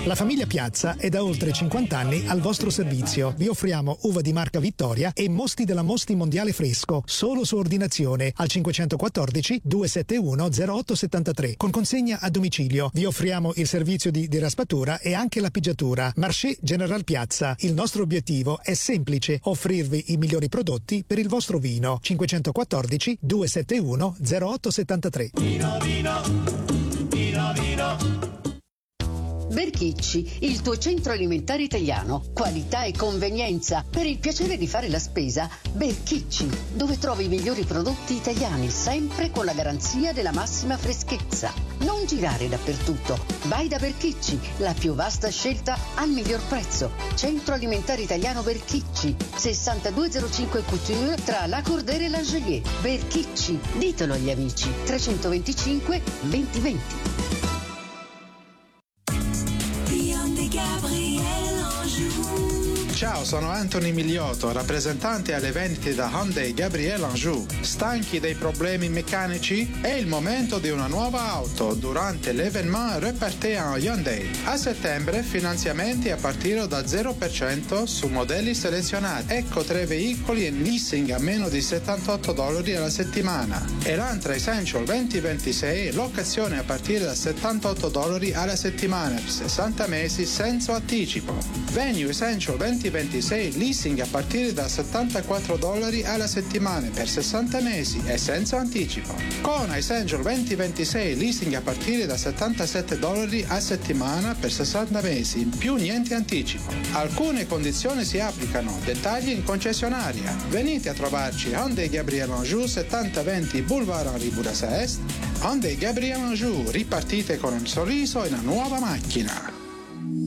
La famiglia Piazza è da oltre 50 anni al vostro servizio. Vi offriamo uva di marca Vittoria e mosti della Mosti Mondiale Fresco, solo su ordinazione al 514 271 0873 con consegna a domicilio. Vi offriamo il servizio di raspatura e anche la pigiatura. Marché General Piazza. Il nostro obiettivo è semplice: offrirvi i migliori prodotti per il vostro vino. 514 271 0873. Vino, vino, vino, vino. Berchicci, il tuo centro alimentare italiano. Qualità e convenienza. Per il piacere di fare la spesa, Berchicci, dove trovi i migliori prodotti italiani, sempre con la garanzia della massima freschezza. Non girare dappertutto. Vai da Berchicci, la più vasta scelta al miglior prezzo. Centro alimentare italiano Berchicci, 6205 Couture tra La Cordere e l'Angelier. Berchicci, ditelo agli amici. 325 2020. Ciao, sono Anthony Migliotto, rappresentante alle vendite da Hyundai Gabriel Anjou. Stanchi dei problemi meccanici? È il momento di una nuova auto durante l'Evénement Repartez en Hyundai. A settembre finanziamenti a partire da 0% su modelli selezionati. Ecco 3 veicoli in leasing a meno di $78 alla settimana. Elantra Essential 2026, locazione a partire da $78 alla settimana per 60 mesi senza anticipo. Venue Essential 2026, leasing a partire da $74 alla settimana per 60 mesi e senza anticipo. Kona Essential 2026, leasing a partire da $77 a settimana per 60 mesi, più niente anticipo. Alcune condizioni si applicano, dettagli in concessionaria. Venite a trovarci Hyundai Gabriel Anjou 7020 Boulevard Henri Bourassa Est. Hyundai Gabriel Anjou, ripartite con un sorriso e una nuova macchina.